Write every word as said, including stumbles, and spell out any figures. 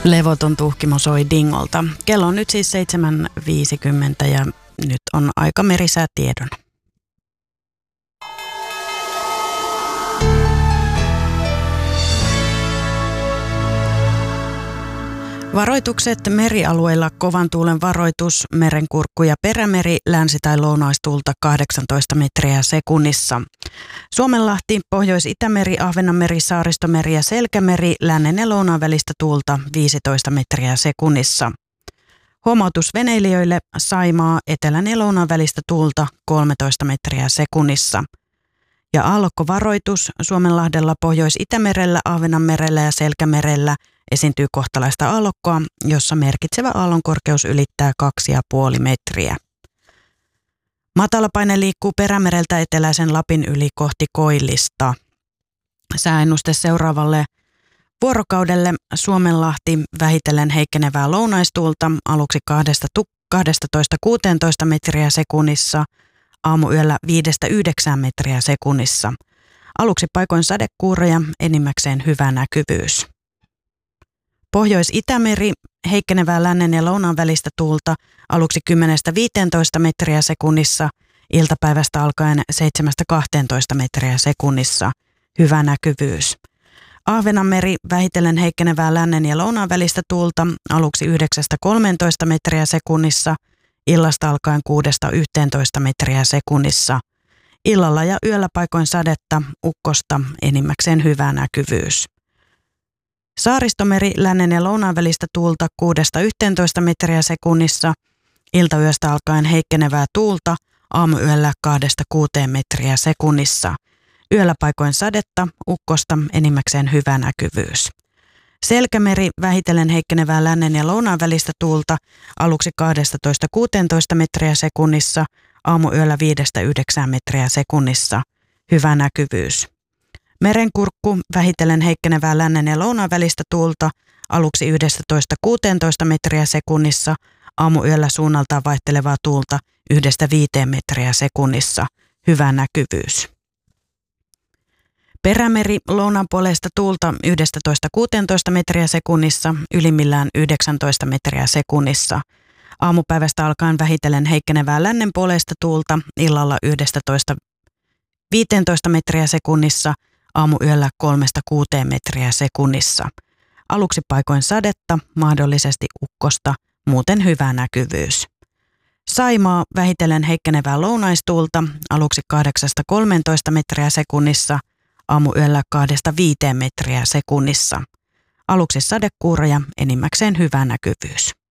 Levoton tuhkimo soi dingolta. Kello on nyt siis seitsemän viisikymmentä ja nyt on aika merisäätiedon. Varoitukset merialueilla: kovan tuulen varoitus, merenkurkku ja perämeri, länsi- tai lounaistuulta kahdeksantoista metriä sekunnissa. Suomenlahti, Pohjois-Itämeri, Ahvenanmeri, Saaristomeri ja Selkämeri, lännen ja lounaan välistä tuulta viisitoista metriä sekunnissa. Huomautus veneilijöille: Saimaa, etelän ja lounaan välistä tuulta kolmetoista metriä sekunnissa. Ja aallokkovaroitus: Suomenlahdella, Pohjois-Itämerellä, Ahvenanmerellä ja Selkämerellä esiintyy kohtalaista aallokkoa, jossa merkitsevä aallonkorkeus ylittää kaksi pilkku viisi metriä. Matalapaine liikkuu perämereltä eteläisen Lapin yli kohti Koillista. Sääennuste seuraavalle vuorokaudelle: Suomenlahti, vähitellen heikkenevää lounaistuulta, aluksi kaksitoista kuusitoista metriä sekunnissa, aamuyöllä viidestä yhdeksään metriä sekunnissa. Aluksi paikoin sadekuuroja, enimmäkseen hyvä näkyvyys. Pohjois-Itämeri, heikkenevää lännen ja lounaan välistä tuulta, aluksi kymmenestä viiteentoista metriä sekunnissa, iltapäivästä alkaen seitsemästä kahteentoista metriä sekunnissa, hyvä näkyvyys. Ahvenanmeri, vähitellen heikkenevää lännen ja lounaan välistä tuulta, aluksi yhdeksästä kolmeentoista metriä sekunnissa, illasta alkaen kuudesta yhteentoista metriä sekunnissa. Illalla ja yöllä paikoin sadetta, ukkosta, enimmäkseen hyvä näkyvyys. Saaristomeri, lännen ja lounaan välistä tuulta kuudesta yhteentoista metriä sekunnissa, iltayöstä alkaen heikkenevää tuulta, aamuyöllä kahdesta kuuteen metriä sekunnissa. Yöllä paikoin sadetta, ukkosta, enimmäkseen hyvä näkyvyys. Selkämeri, vähitellen heikkenevää lännen ja lounaan välistä tuulta, aluksi kaksitoista kuusitoista metriä sekunnissa, aamuyöllä viidestä yhdeksään metriä sekunnissa, hyvä näkyvyys. Merenkurkku, vähitellen heikkenevää lännen ja lounaan välistä tuulta, aluksi yhdestätoista kuuteentoista metriä sekunnissa, aamuyöllä suunnaltaan vaihtelevaa tuulta yhdestä viiteen metriä sekunnissa, hyvä näkyvyys. Perämeri, lounaan puolesta tuulta yhdestätoista kuuteentoista metriä sekunnissa, ylimmillään yhdeksäntoista metriä sekunnissa. Aamupäivästä alkaen vähitellen heikkenevää lännen puolesta tuulta, illalla yhdestätoista viiteentoista metriä sekunnissa, aamuyöllä kolmesta kuuteen metriä sekunnissa. Aluksi paikoin sadetta, mahdollisesti ukkosta, muuten hyvä näkyvyys. Saimaa, vähitellen heikkenevää lounaistuulta, aluksi kahdeksasta kolmeentoista metriä sekunnissa, aamuyöllä kahdesta viiteen metriä sekunnissa. Aluksi sadekuuroja, enimmäkseen hyvä näkyvyys.